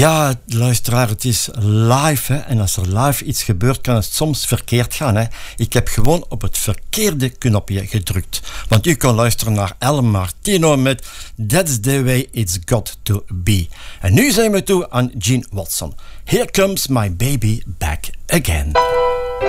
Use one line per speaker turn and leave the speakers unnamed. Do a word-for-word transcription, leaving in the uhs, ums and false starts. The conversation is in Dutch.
Ja, luisteraar, het is live. Hè? En als er live iets gebeurt, kan het soms verkeerd gaan. Hè? Ik heb gewoon op het verkeerde knopje gedrukt. Want u kan luisteren naar El Martino met That's the way it's got to be. En nu zijn we toe aan Gene Watson. Here comes my baby back again.